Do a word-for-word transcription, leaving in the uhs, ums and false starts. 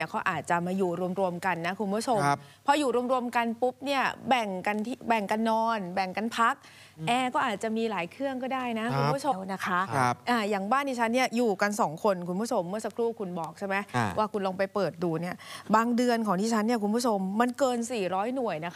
เขาอาจจะมาอยู่รวมๆกันนะคุณผู้ชมพออยู่รวมๆกันปุ๊บเนี่ยแบ่งกันที่แบ่งกันนอนแบ่งกันพักแอร์ก็อาจจะมีหลายเครื่องก็ได้นะคุณผู้ชมนะคะอ่าอย่างบ้านดิฉันเนี่ยอยู่กันสองคนคุณผู้ชมเมื่อสักครู่คุณบอกใช่ไหมว่าคุณลองไปเปิดดูเนี่ยบางเดือนของดิฉันเนี่ยคุณผู้ชมมันเกินสี่ร้อยหน่วยนะคะ